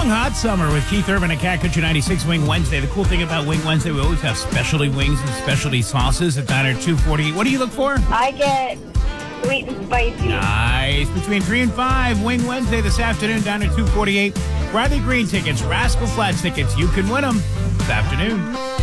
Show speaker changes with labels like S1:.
S1: long, hot summer with Keith Urban at Cat Country 96 Wing Wednesday. The cool thing about Wing Wednesday, we always have specialty wings and specialty sauces at Diner 240. What do you look for?
S2: I get sweet and spicy.
S1: Nice. Between 3 and 5, Wing Wednesday this afternoon, Diner 248. Bradley Green tickets, Rascal Flatts tickets. You can win them this afternoon.